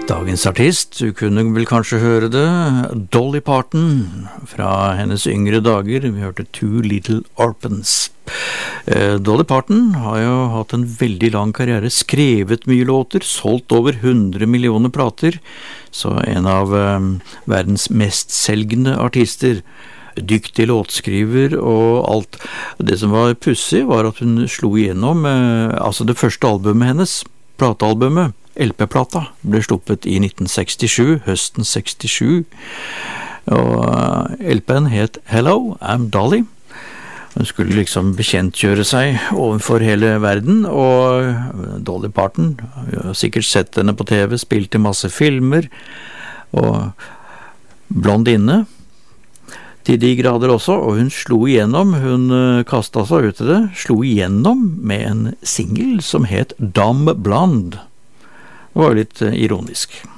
Dagens artist, du kunne vel kanskje høre det, Dolly Parton, fra hennes yngre dager. Vi hørte Two Little Orphans. Dolly Parton har jo hatt en veldig lang karriere, skrevet mye låter, solgt over 100 millioner plater, så en av verdens mest selgende artister. Dyktig låtskriver og alt. Det som var pussig var at hun slo igjennom, altså det første albumet hennes, platealbumet, LP-plata, ble sluppet i 1967, høsten 67, og LP-en het Hello, I'm Dolly. Hun skulle liksom bekjentgjøre seg overfor hele verden, og Dolly Parton, jeg har sikkert sett henne på TV, spilt i masse filmer, og blondinne, til de grader også, og hun slo igjennom, hun kastet seg ut i det, slo igjennom med en single som het Dumb Blonde. Det var litt ironisk.